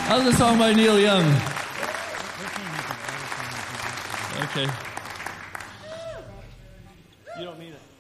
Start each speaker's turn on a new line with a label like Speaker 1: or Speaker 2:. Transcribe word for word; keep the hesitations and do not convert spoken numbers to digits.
Speaker 1: How's the song by Neil Young? Okay. You don't need it.